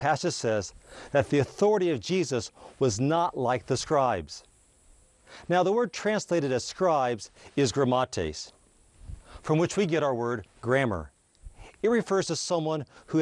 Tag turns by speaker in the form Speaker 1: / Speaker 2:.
Speaker 1: passage says that the authority of Jesus was not like the scribes. Now, the word translated as scribes is grammates, from which we get our word grammar. It refers to someone who